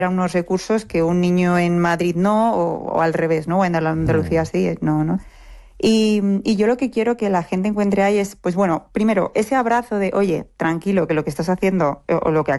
unos recursos que un niño en Madrid no, o al revés, ¿no? O en Andalucía sí, no, ¿no? Y yo lo que quiero que la gente encuentre ahí es, pues bueno, primero, ese abrazo de, oye, tranquilo, que lo que estás haciendo o lo que